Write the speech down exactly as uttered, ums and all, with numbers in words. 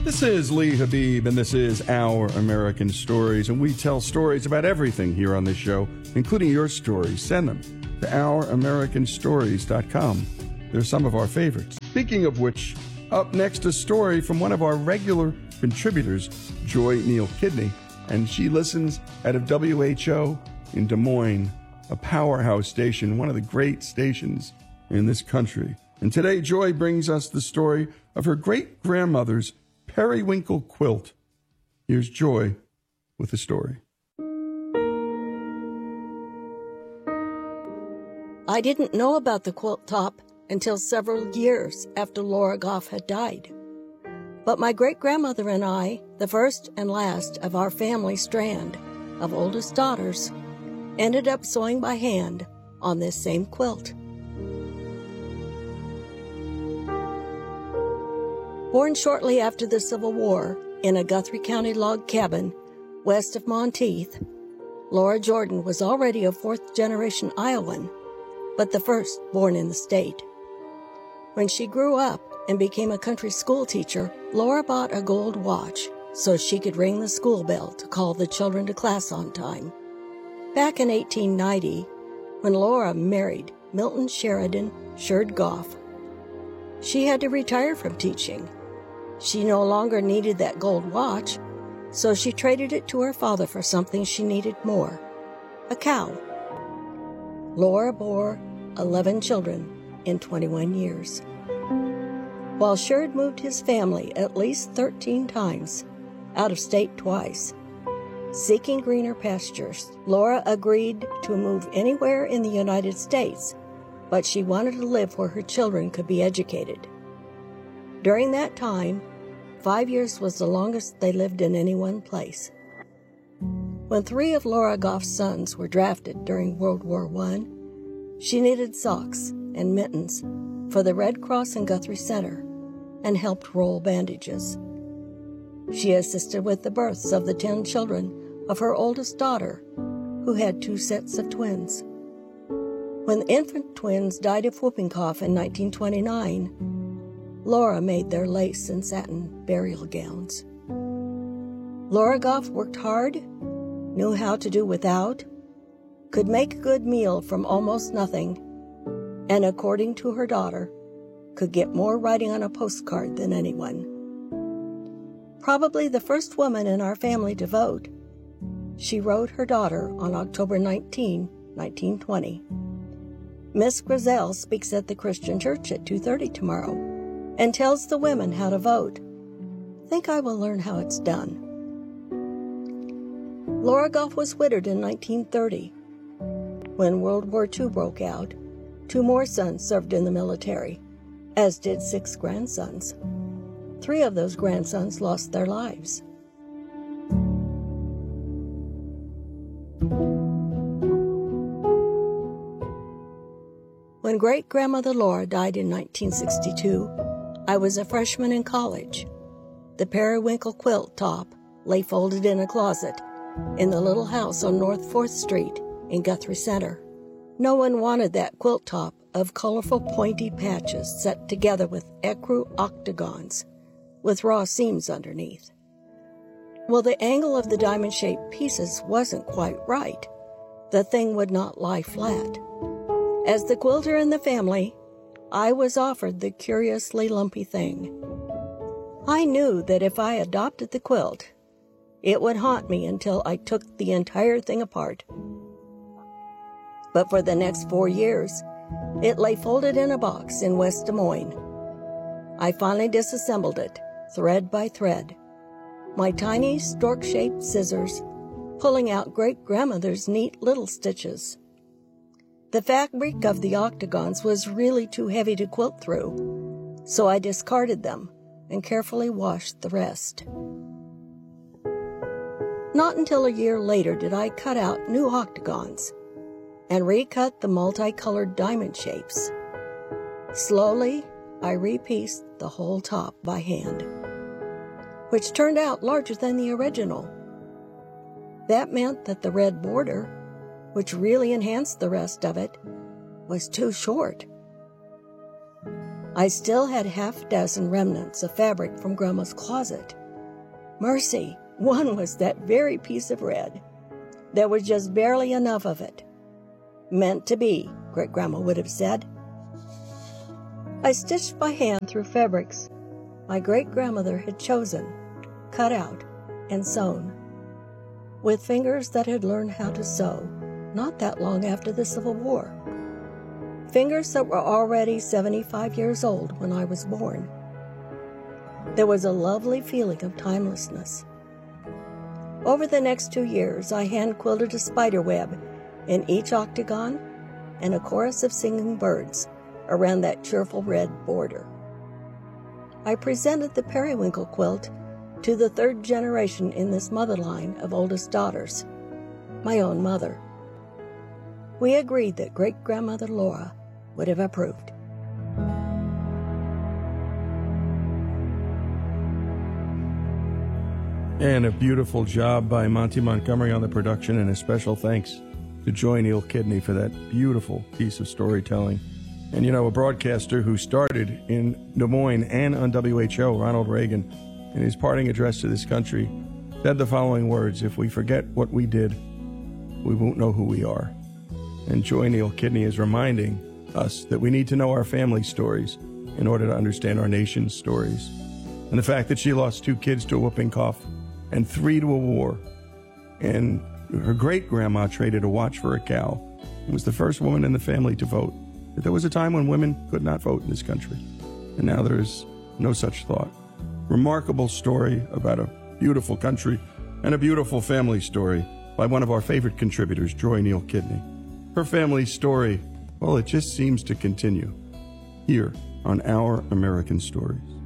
This is Lee Habib, and this is Our American Stories, and we tell stories about everything here on this show, including your stories. Send them to our american stories dot com. They're some of our favorites. Speaking of which, up next, a story from one of our regular contributors, Joy Neal Kidney, and she listens out of W H O in Des Moines, a powerhouse station, one of the great stations in this country. And today, Joy brings us the story of her great-grandmother's periwinkle quilt. Here's Joy with the story. I didn't know about the quilt top until several years after Laura Goff had died. But my great-grandmother and I, the first and last of our family strand of oldest daughters, ended up sewing by hand on this same quilt. Born shortly after the Civil War in a Guthrie County log cabin west of Monteith, Laura Jordan was already a fourth-generation Iowan, but the first born in the state. When she grew up and became a country school teacher, Laura bought a gold watch so she could ring the school bell to call the children to class on time. Back in eighteen ninety, when Laura married Milton Sheridan Sherd Goff, she had to retire from teaching. She no longer needed that gold watch, so she traded it to her father for something she needed more, a cow. Laura bore eleven children in twenty-one years. While Sherd moved his family at least thirteen times, out of state twice, seeking greener pastures, Laura agreed to move anywhere in the United States, but she wanted to live where her children could be educated. During that time, five years was the longest they lived in any one place. When three of Laura Goff's sons were drafted during World War One, she knitted socks and mittens for the Red Cross in Guthrie Center and helped roll bandages. She assisted with the births of the ten children of her oldest daughter, who had two sets of twins. When the infant twins died of whooping cough in nineteen twenty-nine, Laura made their lace and satin burial gowns. Laura Goff worked hard, knew how to do without, could make a good meal from almost nothing, and according to her daughter, could get more writing on a postcard than anyone. Probably the first woman in our family to vote, she wrote her daughter on October nineteenth, nineteen twenty. Miss Grizel speaks at the Christian Church at two thirty tomorrow and tells the women how to vote. Think I will learn how it's done. Laura Goff was widowed in nineteen thirty. When World War Two broke out, two more sons served in the military, as did six grandsons. Three of those grandsons lost their lives. When great-grandmother Laura died in nineteen sixty-two, I was a freshman in college. The periwinkle quilt top lay folded in a closet in the little house on North fourth Street in Guthrie Center. No one wanted that quilt top of colorful pointy patches set together with ecru octagons with raw seams underneath. Well, the angle of the diamond-shaped pieces wasn't quite right. The thing would not lie flat. As the quilter in the family, I was offered the curiously lumpy thing. I knew that if I adopted the quilt, it would haunt me until I took the entire thing apart. But for the next four years, it lay folded in a box in West Des Moines. I finally disassembled it, thread by thread, my tiny stork-shaped scissors pulling out great-grandmother's neat little stitches. The fabric of the octagons was really too heavy to quilt through, so I discarded them and carefully washed the rest. Not until a year later did I cut out new octagons and recut the multicolored diamond shapes. Slowly, I repieced the whole top by hand, which turned out larger than the original. That meant that the red border, which really enhanced the rest of it, was too short. I still had half a dozen remnants of fabric from Grandma's closet. Mercy, one was that very piece of red. There was just barely enough of it. Meant to be, Great-Grandma would have said. I stitched by hand through fabrics my great-grandmother had chosen, cut out, and sewn, with fingers that had learned how to sew not that long after the Civil War. Fingers that were already seventy-five years old when I was born. There was a lovely feeling of timelessness. Over the next two years, I hand-quilted a spider web in each octagon and a chorus of singing birds around that cheerful red border. I presented the periwinkle quilt to the third generation in this mother line of oldest daughters, my own mother. We agreed that Great-Grandmother Laura would have approved. And a beautiful job by Monty Montgomery on the production, and a special thanks to Joy Neal Kidney for that beautiful piece of storytelling. And, you know, a broadcaster who started in Des Moines and on W H O, Ronald Reagan, in his parting address to this country, said the following words: "If we forget what we did, we won't know who we are." And Joy Neal Kidney is reminding us that we need to know our family stories in order to understand our nation's stories. And the fact that she lost two kids to a whooping cough and three to a war, and her great-grandma traded a watch for a cow, and was the first woman in the family to vote. That there was a time when women could not vote in this country, and now there is no such thought. Remarkable story about a beautiful country and a beautiful family story by one of our favorite contributors, Joy Neal Kidney. Her family story, well, it just seems to continue here on Our American Stories.